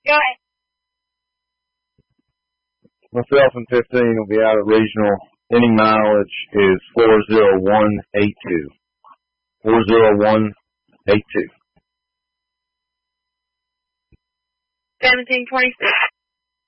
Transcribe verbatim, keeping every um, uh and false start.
Go ahead. Myself and fifteen will be out at regional. Inning mileage is four zero one eight two. four zero one eight two. seventeen twenty-six.